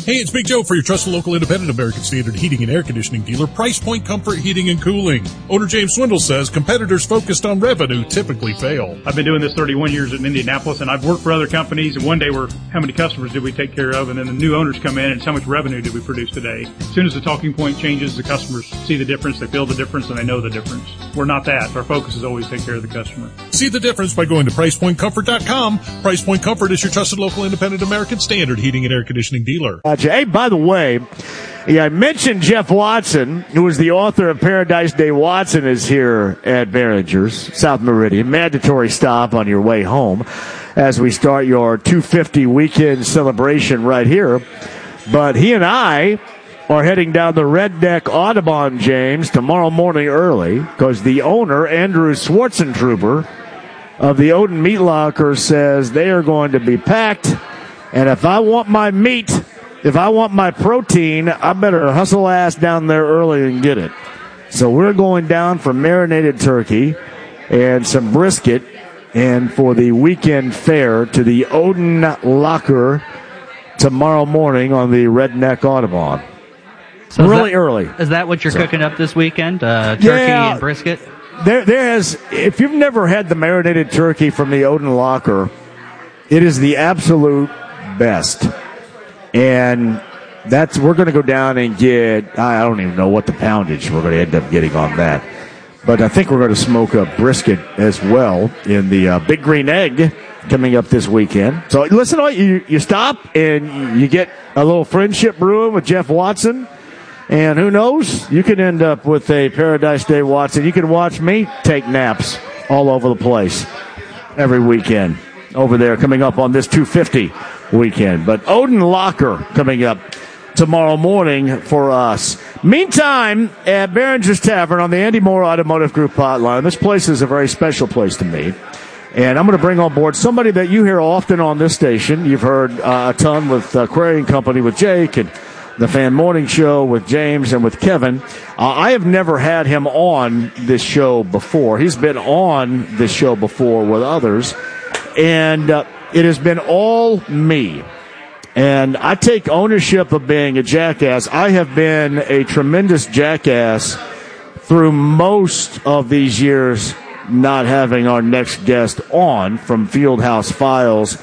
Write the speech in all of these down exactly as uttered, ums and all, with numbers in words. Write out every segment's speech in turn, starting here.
Hey, it's Big Joe for your trusted local independent American Standard heating and air conditioning dealer, Price Point Comfort Heating and Cooling. Owner James Swindle says competitors focused on revenue typically fail. I've been doing this thirty-one years in Indianapolis, and I've worked for other companies, and one day we're, how many customers did we take care of? And then the new owners come in, and how much revenue did we produce today? As soon as the talking point changes, the customers see the difference, they feel the difference, and they know the difference. We're not that. Our focus is always take care of the customer. See the difference by going to price point comfort dot com. Price Point Comfort is your trusted local independent American Standard heating and air conditioning dealer. Hey, by the way, yeah, I mentioned Jeff Watson, who is the author of Paradise Day Watson, is here at Behringer's, South Meridian. Mandatory stop on your way home as we start your two fifty weekend celebration right here. But he and I are heading down the Redneck Audubon, James, tomorrow morning early because the owner, Andrew Schwarzentruber of the Odin Meat Locker, says they are going to be packed. And if I want my meat, if I want my protein, I better hustle ass down there early and get it. So we're going down for marinated turkey and some brisket and for the weekend fare to the Odin Locker tomorrow morning on the Redneck Audubon. So really that, early. Is that what you're so, cooking up this weekend? Uh, turkey yeah, and brisket? There, there has, if you've never had the marinated turkey from the Odin Locker, it is the absolute best. And that's, we're going to go down and get, I don't even know what the poundage we're going to end up getting on that. But I think we're going to smoke a brisket as well in the uh, Big Green Egg coming up this weekend. So listen, you, you stop and you get a little friendship brewing with Jeff Watson. And who knows, you could end up with a Paradise Day Watson. You can watch me take naps all over the place every weekend over there coming up on this two fifty weekend. But Odin Locker coming up tomorrow morning for us. Meantime, at Behringer's Tavern on the Andy Moore Automotive Group hotline, this place is a very special place to me. And I'm going to bring on board somebody that you hear often on this station. You've heard uh, a ton with uh, Aquarium Company with Jake and the Fan Morning Show with James and with Kevin. Uh, I have never had him on this show before. He's been on this show before with others. And uh, it has been all me. And I take ownership of being a jackass. I have been a tremendous jackass through most of these years not having our next guest on from Fieldhouse Files.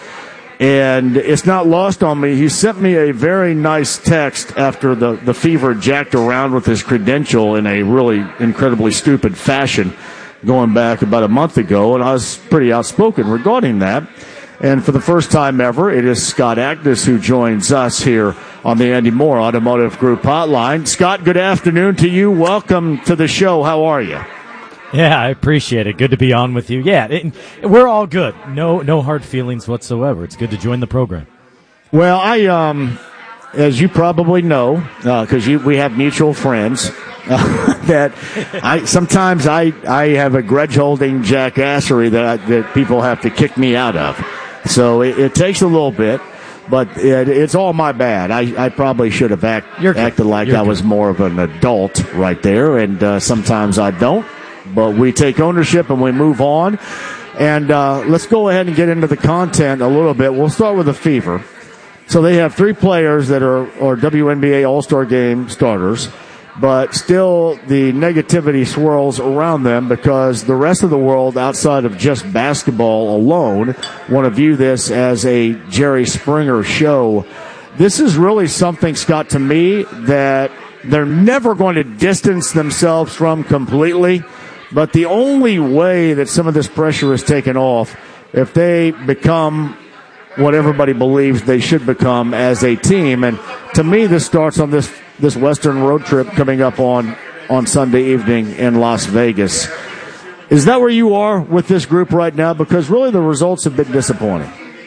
And it's not lost on me. He sent me a very nice text after the, the Fever jacked around with his credential in a really incredibly stupid fashion going back about a month ago, and I was pretty outspoken regarding that. And for the first time ever, it is Scott Agnes who joins us here on the Andy Moore Automotive Group hotline. Scott, good afternoon to you. Welcome to the show. How are you? Yeah, I appreciate it. Good to be on with you. Yeah, it, we're all good. No no hard feelings whatsoever. It's good to join the program. Well, I, um, as you probably know, because uh, we have mutual friends, uh, that I sometimes I, I have a grudge-holding jackassery that, I, that people have to kick me out of. So it, it takes a little bit, but it, it's all my bad. I, I probably should have act, acted like You're I was good. more of an adult right there, and uh, sometimes I don't. But we take ownership and we move on. And uh, let's go ahead and get into the content a little bit. We'll start with the Fever. So they have three players that are, are W N B A All-Star Game starters, but still the negativity swirls around them because the rest of the world outside of just basketball alone want to view this as a Jerry Springer show. This is really something, Scott, to me, that they're never going to distance themselves from completely. But the only way that some of this pressure is taken off, if they become what everybody believes they should become as a team. And to me, this starts on this, this Western road trip coming up on, on Sunday evening in Las Vegas. Is that where you are with this group right now? Because really the results have been disappointing.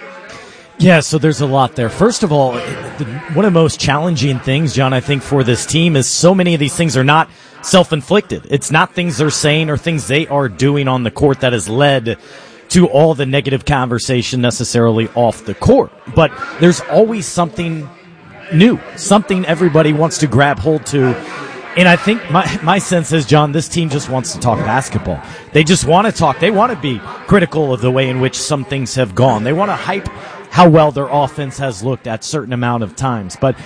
Yeah, so there's a lot there. First of all, the, one of the most challenging things, John, I think, for this team is so many of these things are not self-inflicted. It's not things they're saying or things they are doing on the court that has led to all the negative conversation necessarily off the court. But there's always something new, something everybody wants to grab hold to. And I think my my sense is, John, this team just wants to talk basketball. They just want to talk. They want to be critical of the way in which some things have gone. They want to hype how well their offense has looked at certain amount of times. But